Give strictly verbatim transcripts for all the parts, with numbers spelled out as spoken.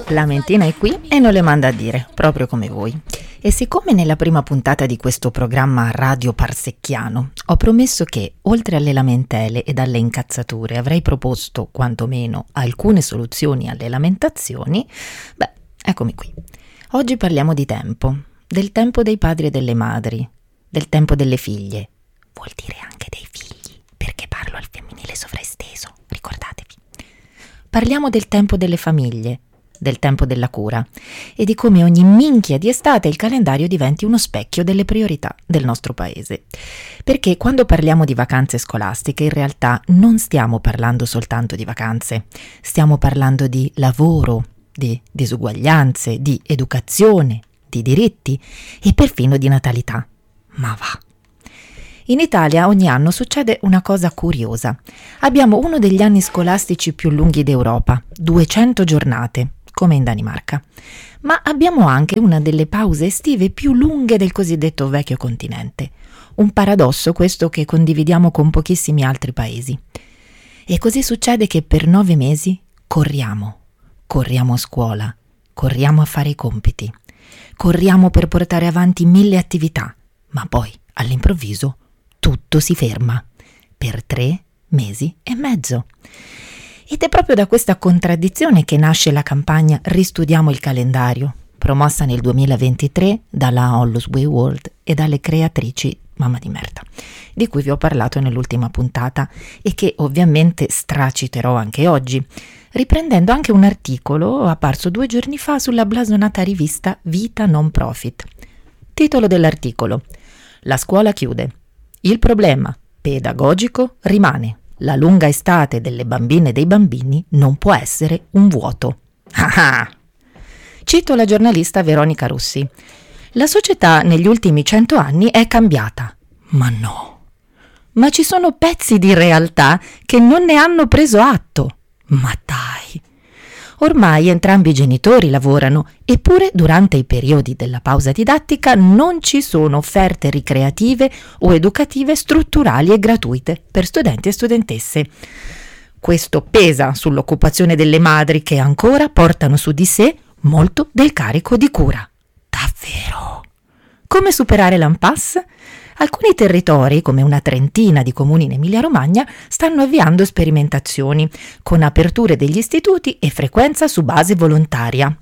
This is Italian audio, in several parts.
La mentina è qui e non le manda a dire, proprio come voi. E siccome nella prima puntata di questo programma radio parsecchiano ho promesso che, oltre alle lamentele ed alle incazzature, avrei proposto, quantomeno, alcune soluzioni alle lamentazioni, beh, eccomi qui. Oggi parliamo di tempo, del tempo dei padri e delle madri, del tempo delle figlie, vuol dire anche dei figli, perché parlo al femminile sovraesteso, ricordatevi. Parliamo del tempo delle famiglie, del tempo della cura e di come ogni minchia di estate il calendario diventi uno specchio delle priorità del nostro paese. Perché quando parliamo di vacanze scolastiche in realtà non stiamo parlando soltanto di vacanze, stiamo parlando di lavoro, di disuguaglianze, di educazione, di diritti e perfino di natalità. Ma va! In Italia ogni anno succede una cosa curiosa. Abbiamo uno degli anni scolastici più lunghi d'Europa, duecento giornate, come in Danimarca. Ma abbiamo anche una delle pause estive più lunghe del cosiddetto vecchio continente. Un paradosso questo che condividiamo con pochissimi altri paesi. E così succede che per nove mesi corriamo. Corriamo a scuola, corriamo a fare i compiti, corriamo per portare avanti mille attività, ma poi, all'improvviso, tutto si ferma per tre mesi e mezzo. Ed è proprio da questa contraddizione che nasce la campagna Ristudiamo il calendario, promossa nel duemilaventitré dalla Hollow's Way World e dalle creatrici Mamma di Merda, di cui vi ho parlato nell'ultima puntata e che ovviamente straciterò anche oggi, riprendendo anche un articolo apparso due giorni fa sulla blasonata rivista Vita Non Profit. Titolo dell'articolo: La scuola chiude. Il problema pedagogico rimane. La lunga estate delle bambine e dei bambini non può essere un vuoto. Ah! Cito la giornalista Veronica Rossi. La società negli ultimi cento anni è cambiata. Ma no. Ma ci sono pezzi di realtà che non ne hanno preso atto. Ma dai! Ormai entrambi i genitori lavorano, eppure durante i periodi della pausa didattica non ci sono offerte ricreative o educative strutturali e gratuite per studenti e studentesse. Questo pesa sull'occupazione delle madri che ancora portano su di sé molto del carico di cura. Davvero? Come superare l'impasse? Alcuni territori, come una trentina di comuni in Emilia-Romagna, stanno avviando sperimentazioni, con aperture degli istituti e frequenza su base volontaria.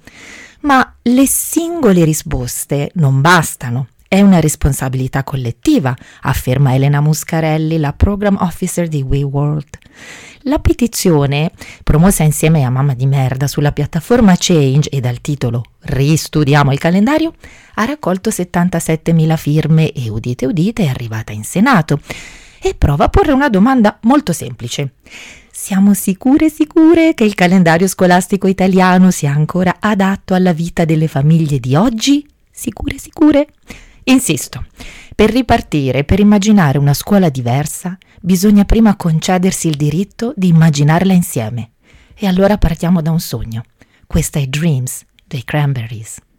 Ma le singole risposte non bastano. È una responsabilità collettiva, afferma Elena Muscarelli, la Program Officer di WeWorld. La petizione, promossa insieme a Mamma di Merda sulla piattaforma Change e dal titolo Ristudiamo il calendario, ha raccolto settantasettemila firme e, udite udite, è arrivata in Senato e prova a porre una domanda molto semplice. Siamo sicure sicure che il calendario scolastico italiano sia ancora adatto alla vita delle famiglie di oggi? Sicure sicure? Insisto, per ripartire, per immaginare una scuola diversa, bisogna prima concedersi il diritto di immaginarla insieme. E allora partiamo da un sogno. Questa è Dreams dei Cranberries.